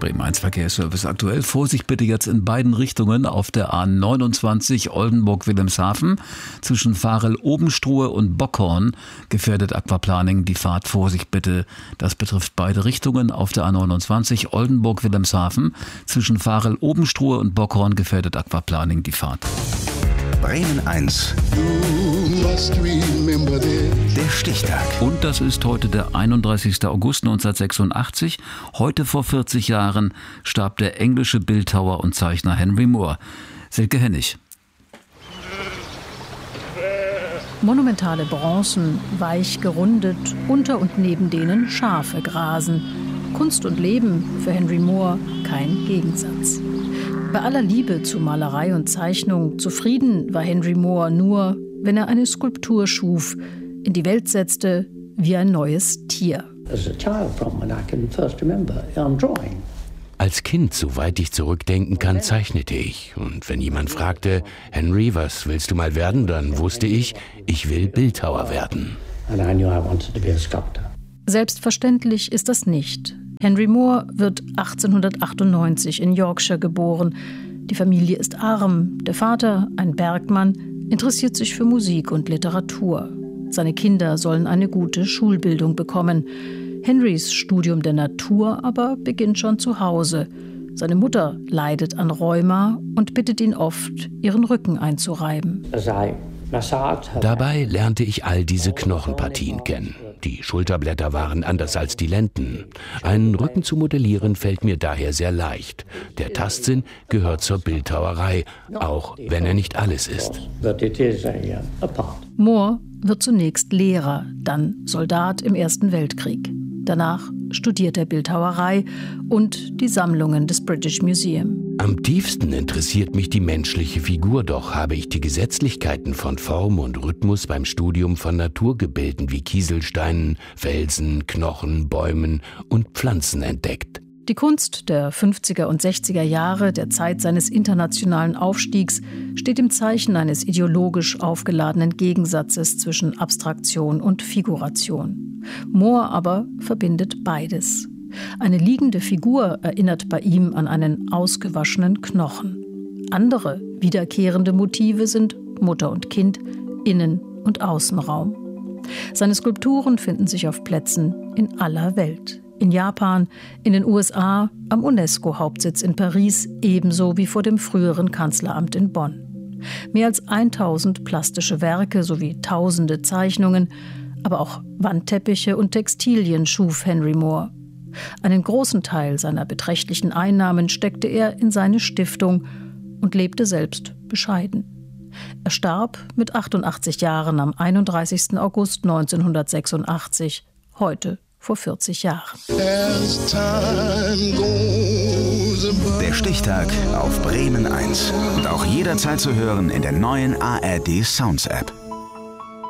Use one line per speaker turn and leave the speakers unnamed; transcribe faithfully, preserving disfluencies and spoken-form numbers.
Bremen eins Verkehrsservice aktuell. Vorsicht bitte jetzt in beiden Richtungen auf der A neunundzwanzig Oldenburg-Wilhelmshaven. Zwischen Varel-Obenstruhe und Bockhorn gefährdet Aquaplaning die Fahrt. Vorsicht bitte, das betrifft beide Richtungen auf der A neunundzwanzig Oldenburg-Wilhelmshaven. Zwischen Varel-Obenstruhe und Bockhorn gefährdet Aquaplaning die Fahrt.
Bremen eins. Der Stichtag.
Und das ist heute der einunddreißigster August neunzehnhundertsechsundachtzig. Heute vor vierzig Jahren starb der englische Bildhauer und Zeichner Henry Moore. Silke Hennig.
Monumentale Bronzen, weich gerundet, unter und neben denen Schafe grasen. Kunst und Leben für Henry Moore kein Gegensatz. Bei aller Liebe zu Malerei und Zeichnung, zufrieden war Henry Moore nur, wenn er eine Skulptur schuf, in die Welt setzte wie ein neues Tier.
Als Kind, soweit ich zurückdenken kann, zeichnete ich. Und wenn jemand fragte, Henry, was willst du mal werden, dann wusste ich, ich will Bildhauer werden.
Selbstverständlich ist das nicht. Henry Moore wird achtzehnhundertachtundneunzig in Yorkshire geboren. Die Familie ist arm. Der Vater, ein Bergmann, interessiert sich für Musik und Literatur. Seine Kinder sollen eine gute Schulbildung bekommen. Henrys Studium der Natur aber beginnt schon zu Hause. Seine Mutter leidet an Rheuma und bittet ihn oft, ihren Rücken einzureiben.
Dabei lernte ich all diese Knochenpartien kennen. Die Schulterblätter waren anders als die Lenden. Einen Rücken zu modellieren fällt mir daher sehr leicht. Der Tastsinn gehört zur Bildhauerei, auch wenn er nicht alles ist.
Moore wird zunächst Lehrer, dann Soldat im Ersten Weltkrieg. Danach studiert er Bildhauerei und die Sammlungen des British Museum.
Am tiefsten interessiert mich die menschliche Figur, doch habe ich die Gesetzlichkeiten von Form und Rhythmus beim Studium von Naturgebilden wie Kieselsteinen, Felsen, Knochen, Bäumen und Pflanzen entdeckt.
Die Kunst der fünfziger und sechziger Jahre, der Zeit seines internationalen Aufstiegs, steht im Zeichen eines ideologisch aufgeladenen Gegensatzes zwischen Abstraktion und Figuration. Moore aber verbindet beides. Eine liegende Figur erinnert bei ihm an einen ausgewaschenen Knochen. Andere wiederkehrende Motive sind Mutter und Kind, Innen- und Außenraum. Seine Skulpturen finden sich auf Plätzen in aller Welt. In Japan, in den U S A, am UNESCO-Hauptsitz in Paris, ebenso wie vor dem früheren Kanzleramt in Bonn. Mehr als tausend plastische Werke sowie tausende Zeichnungen, aber auch Wandteppiche und Textilien schuf Henry Moore. Einen großen Teil seiner beträchtlichen Einnahmen steckte er in seine Stiftung und lebte selbst bescheiden. Er starb mit achtundachtzig Jahren am einunddreißigsten August neunzehnhundertsechsundachtzig, heute vor vierzig Jahren.
Der Stichtag auf Bremen eins. Und auch jederzeit zu hören in der neuen A R D Sounds App.